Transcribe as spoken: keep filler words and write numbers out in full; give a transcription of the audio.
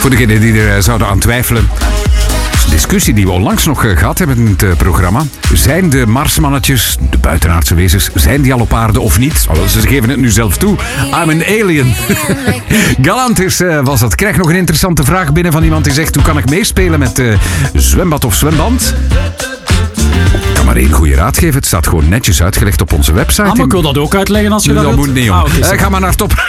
Voor degenen die er zouden aan twijfelen. De discussie die we onlangs nog gehad hebben in het programma. Zijn de Marsmannetjes, de buitenaardse wezens, zijn die al op aarde of niet? Oh, ze geven het nu zelf toe. I'm an alien. Galantis uh, was dat. Ik krijg nog een interessante vraag binnen van iemand die zegt: hoe kan ik meespelen met uh, zwembad of zwemband? Ik kan maar één goede raad geven. Het staat gewoon netjes uitgelegd op onze website. Ah, maar ik wil dat ook uitleggen als je dat dat moet niet, jongen. Ah, okay, uh, ga maar naar top